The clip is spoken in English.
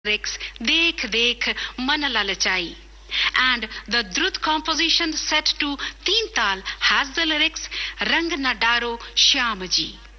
lyrics Dekh Dekh Man Lalachai. And the Drut composition set to Teen Tal has the lyrics Rang Na Daro Shyamaji.